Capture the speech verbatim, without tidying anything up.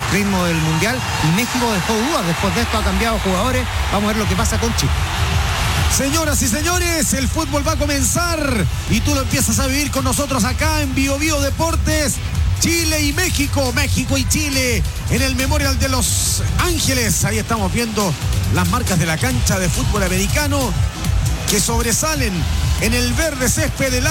ritmo del Mundial. México dejó dudas, después de esto ha cambiado jugadores. Vamos a ver lo que pasa con Chile. Señoras y señores, el fútbol va a comenzar y tú lo empiezas a vivir con nosotros acá en Bio Bio Deportes. Chile y México, México y Chile en el Memorial de Los Ángeles. Ahí estamos viendo las marcas de la cancha de fútbol americano que sobresalen en el verde césped del